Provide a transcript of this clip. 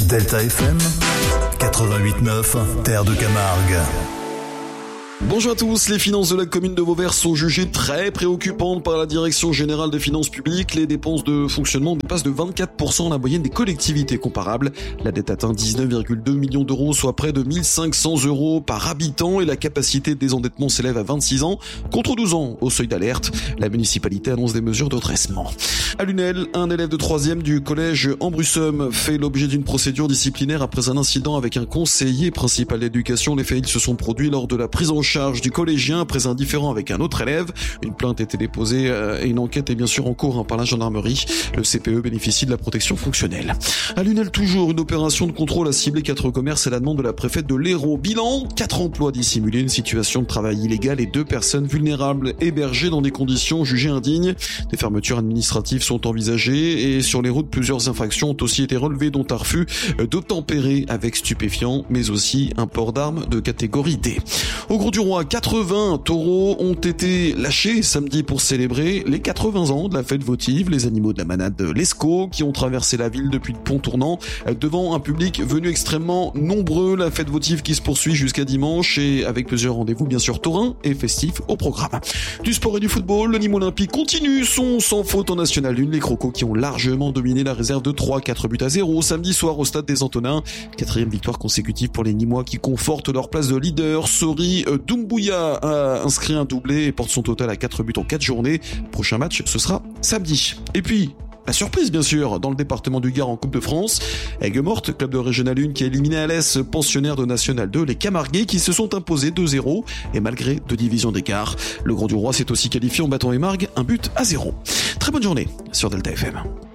Delta FM 88.9, Terre de Camargue. Bonjour à tous, les finances de la commune de Vauvert sont jugées très préoccupantes par la Direction Générale des Finances Publiques. Les dépenses de fonctionnement dépassent de 24% la moyenne des collectivités comparables. La dette atteint 19,2 millions d'euros, soit près de 1500 euros par habitant, et la capacité de désendettement s'élève à 26 ans, contre 12 ans au seuil d'alerte. La municipalité annonce des mesures de redressement. À Lunel, un élève de 3e du collège Ambrussum fait l'objet d'une procédure disciplinaire après un incident avec un conseiller principal d'éducation. Les faits se sont produits lors de la prise en charge du collégien après un différend avec un autre élève. Une plainte a été déposée et une enquête est bien sûr en cours par la gendarmerie. Le CPE bénéficie de la protection fonctionnelle. À Lunel toujours, une opération de contrôle a ciblé 4 commerces à la demande de la préfète de l'Hérault. Bilan, 4 emplois dissimulés, une situation de travail illégale et 2 personnes vulnérables hébergées dans des conditions jugées indignes. Des fermetures administratives sont envisagées et sur les routes, plusieurs infractions ont aussi été relevées, dont un refus d'obtempérer avec stupéfiants, mais aussi un port d'armes de catégorie D. Au Grau du Roi, 80 taureaux ont été lâchés samedi pour célébrer les 80 ans de la fête votive. Les animaux de la manade de l'Escaut qui ont traversé la ville depuis le pont tournant devant un public venu extrêmement nombreux. La fête votive qui se poursuit jusqu'à dimanche et avec plusieurs rendez-vous bien sûr taurins et festifs au programme. Du sport et du football, le Nîmes Olympique continue son sans faute en National 1. Les Crocos qui ont largement dominé la réserve de 3-4 buts à 0 samedi soir au stade des Antonins. 4e victoire consécutive pour les Nîmois qui confortent leur place de leader. Sori Doumbouya a inscrit un doublé et porte son total à 4 buts en 4 journées. Prochain match, ce sera samedi. Et puis, la surprise bien sûr, dans le département du Gard en Coupe de France. Aigues-Mortes, club de Régional 1 qui a éliminé Alès, pensionnaire de National 2, les Camarguais qui se sont imposés 2-0 et malgré 2 divisions d'écart. Le Grau du Roi s'est aussi qualifié en battant Émargues 1 but à 0. Très bonne journée sur Delta FM.